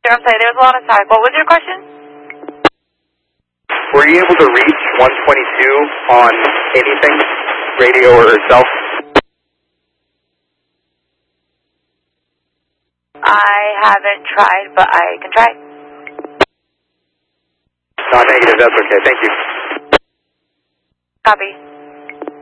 sir. I'm sorry, there was a lot of static. What was your question? Were you able to reach 122 on anything, radio or cell? I haven't tried, but I can try. Not negative, that's okay. Thank you. Copy.